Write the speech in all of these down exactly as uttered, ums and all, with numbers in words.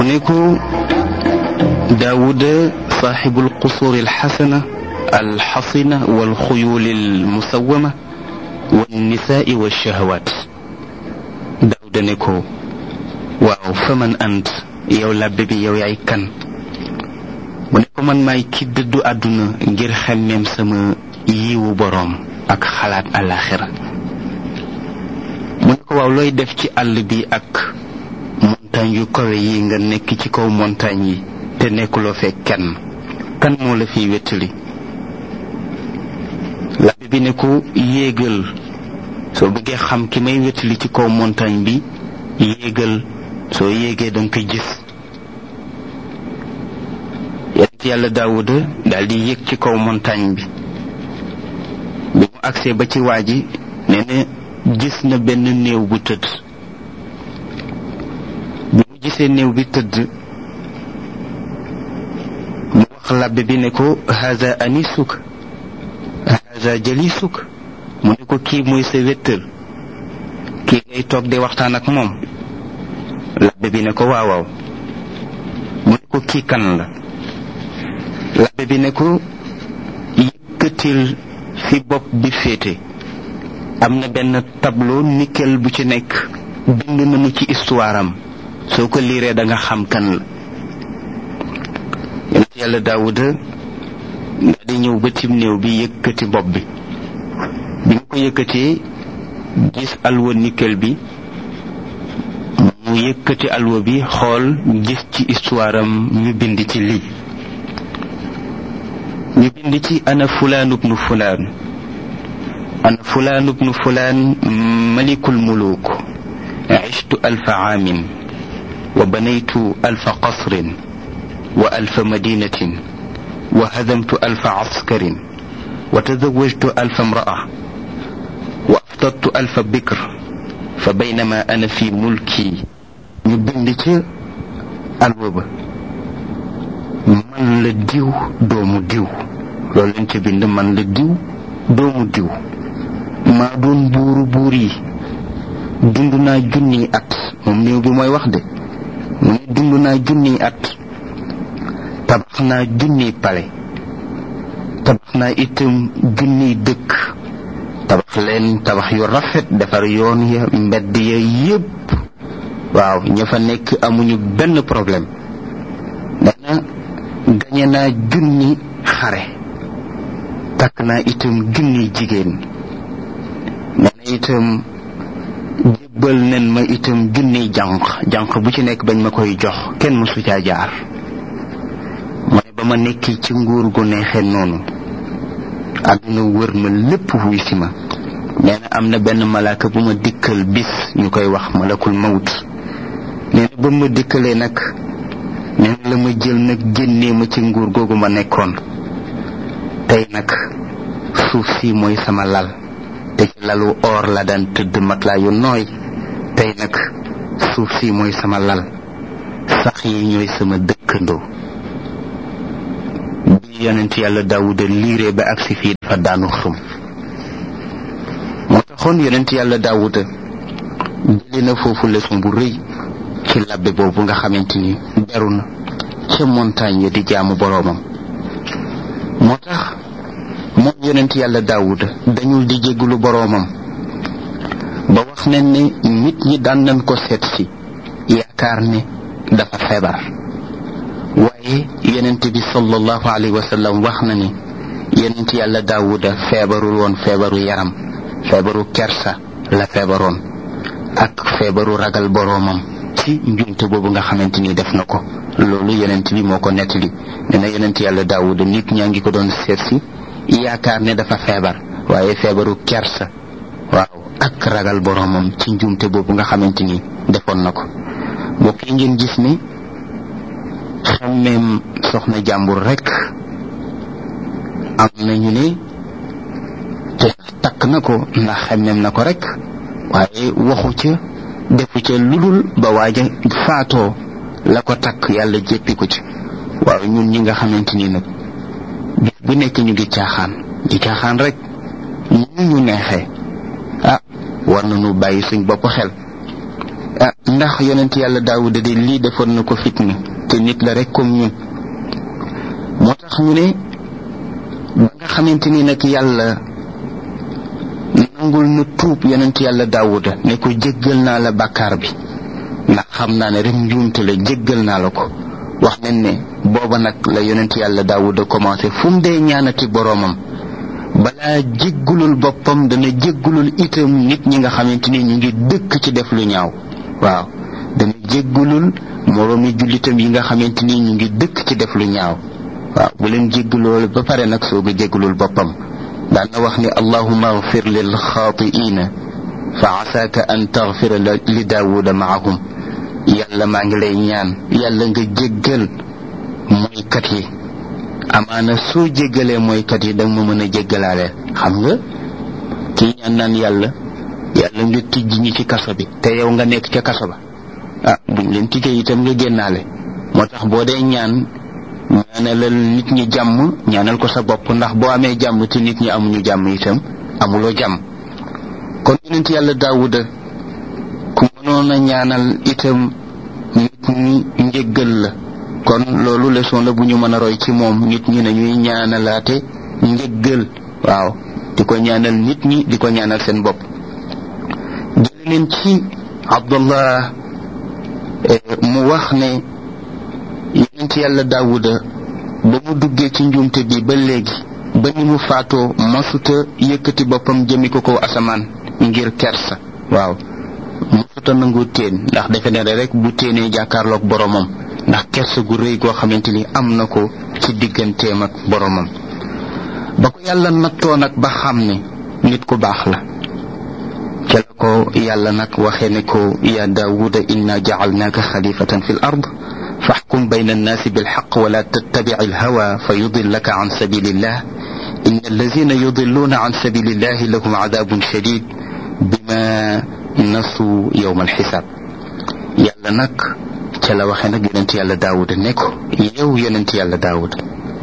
نيكو داود صاحب القصور الحسنة الحصنة والخيول المسومة والنساء والشهوات. داود نيكو واو فمن أنت يو لببي يو ياي كان منيكو من ماي كي ددو أدونا غير خمم سما ييو بروم ak xalaat alaxira mu ko waaw looy def ci àll bi ak montagne yu kawe yi nga nekk ci kaw montagne yi te nekkuloo fekk kenn kan moo la fiy wettali la bi ne ko yéegal soo bëggee xam ki may wettali ci kaw montagne bi yéegal soo yéegee danga koy gis yonent yàlla Daawuda daal di yéeg ci kaw montagne bi bi mu agsee ba ci waa ji nee na gis na benn néew bu tëdd bi mu gisee néew bi tëdd mu wax labbe bi ne ko haza anisuk haza jalisuk mu ne ko kii mooy sa wéttal kii ngay toog di waxtaan ak moom labbe bi ne ko waaw waaw mu ne ko kii kan la labbe bi ne ko yëkkatil fi bopp bi féete am na benn tableau nickel bu ci nekk bind nañu ci histoire am soo ko liiree da nga xam kan la yonent yàlla Daawuda nga di ñëw ba tim néew bi yëkkati bopp bi bi mu ko yëkkatee gis alwa nickel bi mu yëkkati alwa bi xool gis ci histoire am ñu bind ci lii ñu bind ci ana fulaan ibnu fulaan ana fulaan ibnu fulaan malikul muluk عشت ألف عام وبنيت ألف قصر وألف مدينة وهدمت ألف عسكر وتزوجت ألف امرأة وأفطرت ألف بكر فبينما أنا في ملكي يبندك الوبا من لديو دوم ديو لول انت بند من لديو دوم ديو ما دون بورو بوري dunduna junni at mom neew bi moy wax de mu dunduna junni at tabaxna junni pale tabaxna itam junni dëkk tabax leen tabax yu rafet defar yoon ya mbedd ya yépp waaw ña fa nekk amuñu benn problème dana gañe naa junni xare takk naa itam junni jigéen dana itam jébbal nen ma itam junni jànq jànq bu ci nekk bañ ma koy jox kenn mësu caa jaar mu ne ba ma nekki ci nguur gu neexee noonu àdduna wër ma lépp wuy si ma nee na am na benn malaaka bu ma dikkal bis ñu koy wax malakul mawt nee na ba ma dikkalee nag nee na la ma jël nag génnee ma ci nguur googu ma nekkoon tey nag suuf si mooy sama lal te ci lalu or la daan tëdd matelas yu nooy tey nag suuf si mooy sama lal sax yi ñooy sama dëkkandoo bi yonent yàlla Daawuda liiree ba agsi fii dafa daanu xëm moo taxoon yonent yàlla Daawuda jëli na foofu leçon bu rëy ci labbe boobu nga xamante ni beru na ca montagne ya di jaamu boroomam moo tax moom yonent yàlla Daawuda dañul di jéggulu boroomam ba wax nañ ne nit ñi daan nañ ko seet si yaakaar ne dafa feebar waaye yonent bi sallallahu alayhi wa sallam wax na ni yonent yàlla Daawuda feebarul woon feebaru yaram feebaru kersa la feebaroon ak feebaru ragal boroomam ci njumte boobu nga xamante ni def na ko loolu yonent bi moo ko nettali nee na yonent yàlla Daawuda nit ñaa ngi ko doon seet si yaakaar ne dafa feebar waaye feebaru kersa waaw ak ragal boromam ci njumte boobu nga xamante ni defoon na ko mbokk yi ngeen gis ni xammeem soxna jàmbur rek am nañu ne te takk na ko ndax xammeem na ko rek waaye waxu ca defu ca ludul ba waaja faatoo la ko takk yàlla jéppi ko ci waaw ñun ñi nga xamante ni nag bis bu nekk ñu ngi caaxaan di caaxaan rek ñu ñu neexee ah war nañu bàyyi suñ bopp xel ah ndax yonent yàlla daawuda de lii defoon na ko fitna te nit la rek comme ñun. moo tax ñu ne ba nga xamante ni nag yàlla nangul na tuub yonent yàlla daawuda ne ko jéggal naa la bàkkaar bi ndax xam naa ne rek njuumte la jéggal naa la ko. wax nañ ne booba nag la yonent yàlla daawuda commencé fu mu dee ñaanati boroomam balaa jéggulul boppam dana jéggulul itam nit ñi nga xamante ni ñu ngi dëkk ci def lu ñaaw. waaw dana jéggulul moroomi jullitam yi nga xamante ni ñu ngi dëkk ci def lu ñaaw. waaw bu leen jégguloo ba pare nag soog a jéggulul boppam. daan na wax ni allahumma agfir lil xaatiina fa asaaka an tagfira li daawuda maahum. yàlla maa ngi lay ñaan yàlla nga jéggal mooykat yi amaana soo jéggalee mooykat yi danga ma mën a jéggalaale. xam nga kii ñaan naan yàlla yàlla nga tijj ñi ci kaso bi te yow nga nekk ca kaso ba ah buñ leen tijjee itam nga génnaale. moo tax boo dee ñaan ñaanalal nit ñi jàmm ñaanal ko sa bopp ndax boo amee jàmm te nit ñi amuñu jàmm itam amuloo jàmm. kon yonent yàlla daawuda ku mënoon a ñaanal itam nit ñi njéggal la. kon loolu leçon la bu ñu mën a roy ci moom nit ñi nañuy ñaanalaate njéggal. waaw di ko ñaanal nit ñi di ko ñaanal seen bopp. jële leen ci Abdullah mu wax ne yonent yàlla daawuda ba mu duggee ci njuumte bi ba léegi ba ni mu faatoo masuta yëkkati boppam jëmi ko ko asamaan ngir kersa. waaw masuta nangu teen ndax defe ne rek bu téenee jàkkaarloog boromam ndax kersa gu rëy goo xamante ni am na ko ci digganteem ak boromam. ba ko yàlla nattoo nag ba xam ne nit ku baax la ca la ko yàlla nag waxee ne ko ya daawuda inna jacalnaaka xalifatan fi l ard faxkum bayna annaasi bilxaq wala tattabic alhawa fa yudillaka an sabilillah inna allazina yudilluuna an sabilillahi lahum cadabun shadid bima nasu yowma alxisaab. yàlla nag ca la waxee nag yonent yàlla daawuda ne ko yow yonent yàlla daawuda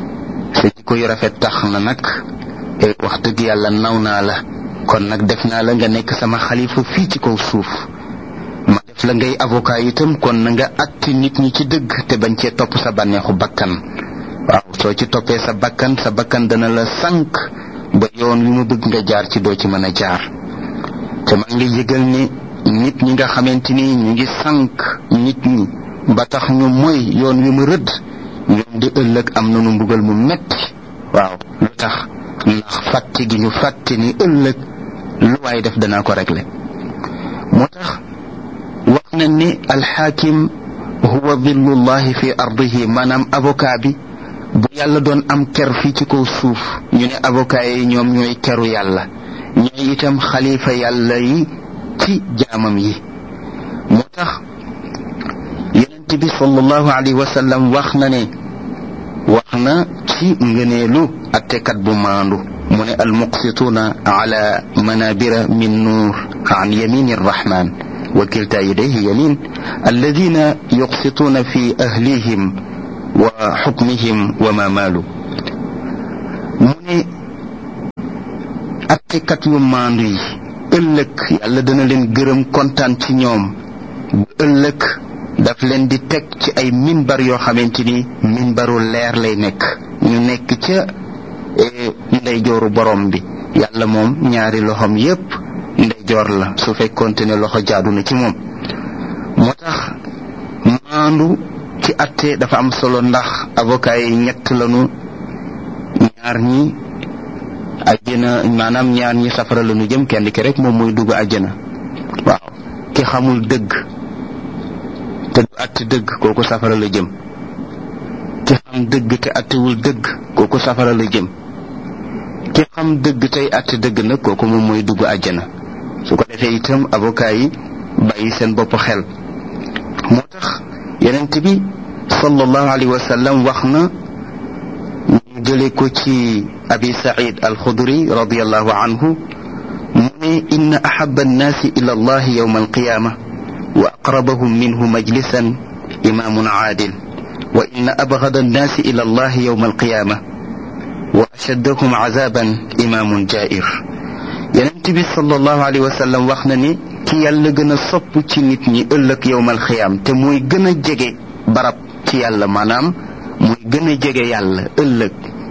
sa jikko yu rafet tax na nag wax dëgg yàlla naw naa la kon nag def naa la nga nekk sama xalifa fii ci kaw suuf ma def la ngay avocat itam kon na nga atti nit ñi ci dëgg te bañ cee topp sa bànneexu bakkan. waaw soo ci toppee sa bakkan sa bakkan dana la sànq ba yoon wi ma bëgg nga jaar ci doo ci mën a jaar. te maa ngi lay yëgal ne nit ñi nga xamante ni ñu ngi sànq nit ñi ba tax ñu mooy yoon wi ma rëdd ñoom di ëllëg am nañu mbugal mu metti. waaw lu tax ndax fàtte gi ñu fàtte ni ëllëg lu waay def danaa ko régler. moo tax wax na ni alxaakim huwa dillullahi fi ardihi maanaam avocat bi bu yàlla doon am ker fii ci kaw suuf ñu ne avocat yi ñoom ñooy keru yàlla ñooy itam xalifa yàlla yi ci jaamam yi. moo tax yonent bi sallallahu alayhi wa sallam wax na ne wax na ci ngëneelu attekat bu maandu mu ne almuqsituuna ala manabira min nuur an yamini arrahman wa kilta yadayhi yamin alladina yuqsituuna fi ahlihim wa xukmihim wa ma maalu. mu ne attekat yu maandu yi ëllëg yàlla dana leen gërëm kontaan ci ñoom bu ëllëg daf leen di teg ci ay minbar yoo xamante ni minbaru leer lay nekk ñu nekk ca ndeyjooru borom bi. yàlla moom ñaari loxoom yépp ndeyjoor la su fekkoonte ne loxo jaadu na ci moom. moo tax maandu ci atte dafa am solo ndax avocat yi ñett lañu ñaar ñi àjjana maanaam ñaar ñi safara lañu jëm kenn ki rek moom mooy dugg àjjana. waaw ki xamul dëgg te du atte dëgg kooku safara la jëm ki xam dëgg te attewul dëgg kooku safara la jëm ki xam dëgg tey atte dëgg nag kooku moom mooy dugg àjjana. su ko defee itam avocat yi bàyyi seen bopp xel. moo tax yonent bi sallallahu alayhi wa sallam wax na ñu jële ko ci abi said alxudri radiallahu anhu mu ne inna ahaba annaasi ila allahi yawma alqiyama wa aqrabahum minhu majlisan imamun aadil wa inna abgada annaasi ila allahi yawma alqiyama wa ashaddahum azaban imamun jair. yonent bi sallallahu alayhi wa sallam wax na ni ki yàlla gën a sopp ci nit ñi ëllëg yowmal xiyaam te mooy gën a jege barab ci yàlla maanaam mooy gën a jege yàlla ëllëg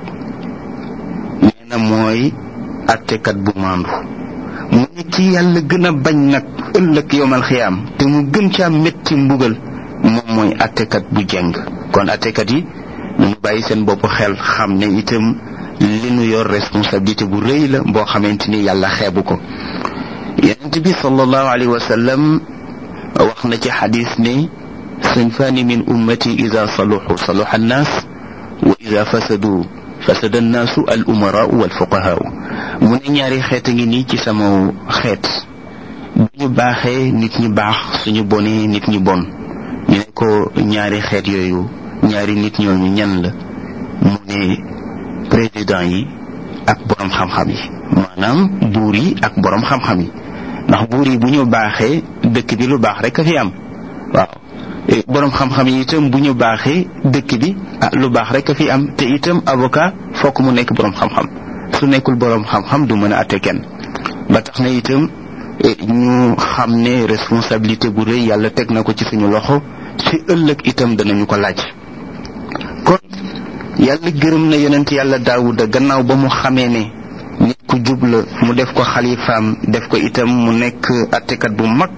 nee na mooy attekat bu maandu mu ne ki yàlla gën a bañ nag ëllëg yowmal xiyaam te mu gën caa métti mbugal moom mooy attekat bu jeng kon attekat yi ñu bàyyi seen bopp xel xam ne itam li nu yor responsabilité bu rëy la boo xamante ni yàlla xeebu ko yonent bi sallallahu alayhi wa sallam wax na ci xadis ne sinfaani min ummati ida saluxu saluxa annaas wa ida fasadu fasada annaasu al umaraau wal fuqahaau mu ne ñaari xeet a ngi nii ci sama xeet bu ñu baaxee nit ñi baax suñu bonee nit ñi bon ñu ne ko ñaari xeet yooyu ñaari nit ñooñu ñan la mu ne président yi ak borom xam-xam yi maanaam buur yi ak borom xam-xam yi ndax buur yi bu ñu baaxee dëkk bi lu baax rek a fi am waaw borom xam-xam yi itam bu ñu baaxee dëkk bi ah lu baax rek a fi am te itam avocat fokk mu nekk borom xam-xam su nekkul borom xam-xam du mën a atte kenn ba tax na itam ñu xam ne responsabilité bu rëy yàlla teg na ko ci suñu loxo ci ëllëg itam danañu ko laaj kon yàlla gërëm na yonent yàlla daawuda gannaaw ba mu xamee ne nit ku jub la mu def ko xalifaam def ko itam mu nekk attekat bu mag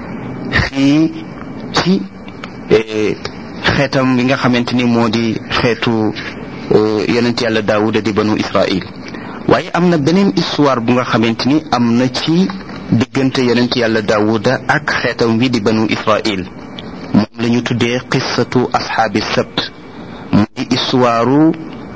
fii ci xeetam bi nga xamante ni moo di xeetu yonent yàlla daawuda di banu israil waaye am na beneen histoire bu nga xamante ni am na ci diggante yonent yàlla daawuda ak xeetam bi di banu israil moom la ñu tuddee qissatu ashaabi sabt mu di histoire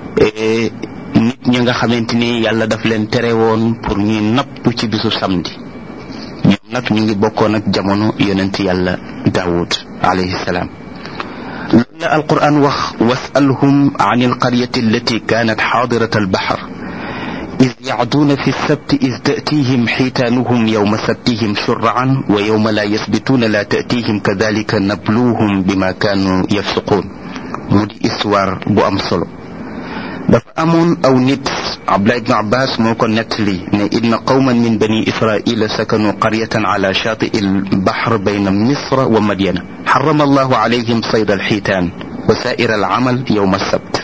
nit ñi nga xamante ni yàlla daf leen tere woon pour ñuy napp ci bisu samedi ñoom nag ñu ngi bokkoon ak jamono yonent yàlla daawud alayhi salaam loolu la alquran wax wasalhum an alqaryati allati kanat xaadirat albaxar إذ يعدون في السبت إذ تأتيهم حيتانهم يوم سبتهم شرعا ويوم لا يسبتون لا تأتيهم كذلك نبلوهم بما كانوا يفسقون مودي إسوار بو أم solo dafa amoon aw nit Abdullah ibn Abbas moo ko nettali ne inna qawman min bani israila sakanu qaryatan ala shaati'i al-bahr bayna misra wa madyana harrama allahu alayhim sayda al-hiitaan wa saa'ira al-amal yawma as-sabt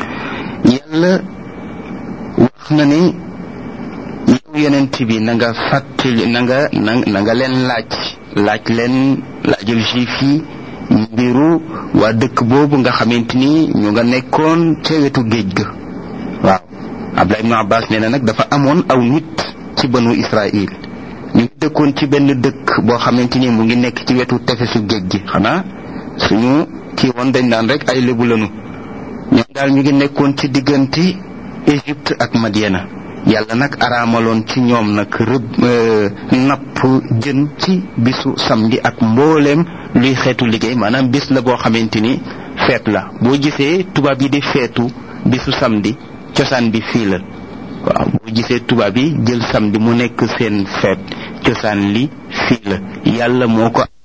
yàlla wax na ne yow yonent bi na nga fàttali na nga na nga leen laaj laaj leen laajal juif yi mbiru waa dëkk boobu nga xamante ni ñu nga nekkoon ca wetu géej ga waaw Abdullah ibn Abbas nee na nag dafa amoon aw nit ci banu Israil ñu ngi dëkkoon ci benn dëkk boo xamante ni mu ngi nekk ci wetu tefesu géej gi xanaa suñu kii woon dañ naan rek ay lébu lanu ñoom daal ñu ngi nekkoon ci diggante Égypte ak Madiana yàlla nag araamaloon ci ñoom nag rëbb napp jën ci bisu samedi ak mbooleem luy xeetu liggéey maanaam bis la boo xamante ni feet la boo gisee tubaab yi di feetu bisu samedi cosaan bi fii la waaw boo gisee tubaab yi jël samedi mu nekk seen feet cosaan li fii la yàlla moo ko